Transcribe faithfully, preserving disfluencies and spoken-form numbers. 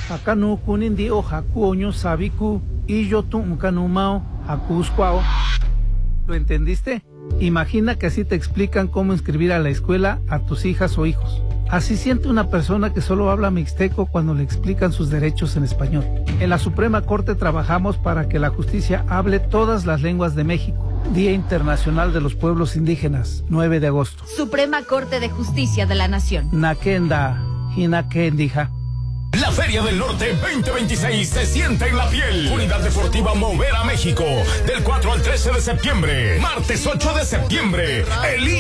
Acanu kunindi o jacu oño sabiku y yo tu uncanumao jacuscuao. ¿Lo entendiste? Imagina que así te explican cómo inscribir a la escuela a tus hijas o hijos. Así siente una persona que solo habla mixteco cuando le explican sus derechos en español. En la Suprema Corte trabajamos para que la justicia hable todas las lenguas de México. Día Internacional de los Pueblos Indígenas, nueve de agosto. Suprema Corte de Justicia de la Nación. Nakenda, Hinakendija. La Feria del Norte veinte veintiséis se siente en la piel. Unidad Deportiva Mover a México. Del cuatro al trece de septiembre. Martes ocho de septiembre. El